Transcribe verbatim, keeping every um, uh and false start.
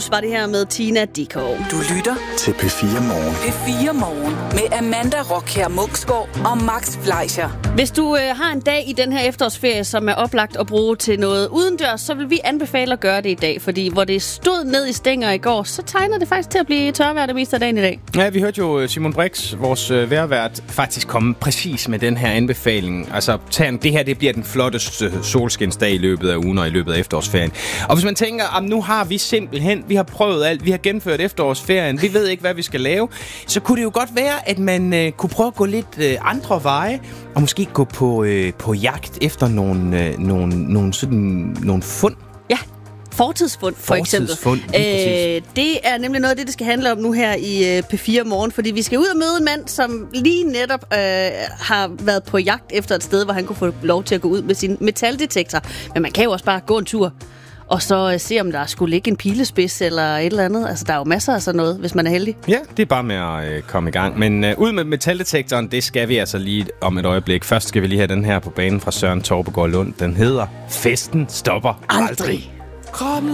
Blues var det her med Tina Dickow. Du lytter til P fire Morgen. P fire Morgen med Amanda Rockher Muksgaard og Max Fleischer. Hvis du øh, har en dag i den her efterårsferie, som er oplagt at bruge til noget udendørs, så vil vi anbefale at gøre det i dag. Fordi hvor det stod ned i stænger i går, så tegner det faktisk til at blive tørvejr det meste af dagen i dag. Ja, vi hørte jo Simon Brix, vores øh, vejrvært, faktisk komme præcis med den her anbefaling. Altså, det her det bliver den flotteste solskinsdag i løbet af ugen og i løbet af efterårsferien. Og hvis man tænker, at nu har vi simpelthen, vi har prøvet alt, vi har gennemført efterårsferien, vi ved ikke, hvad vi skal lave, så kunne det jo godt være, at man øh, kunne prøve at gå lidt øh, andre veje, og måske gå på, øh, på jagt efter nogle, øh, nogle, nogle, sådan, nogle fund. Ja. Fortidsfund, for eksempel. Fortidsfund, øh, det er nemlig noget af det, det skal handle om nu her i øh, P fire Morgen, fordi vi skal ud og møde en mand, som lige netop øh, har været på jagt efter et sted, hvor han kunne få lov til at gå ud med sin metaldetektor. Men man kan jo også bare gå en tur, og så øh, se, om der skulle ligge en pilespids eller et eller andet. Altså, der er jo masser af sådan noget, hvis man er heldig. Ja, det er bare med at øh, komme i gang. Men øh, ud med metaldetektoren, det skal vi altså lige om et øjeblik. Først skal vi lige have den her på banen fra Søren Torpegaard Lund. Den hedder Festen stopper aldrig. Kroppen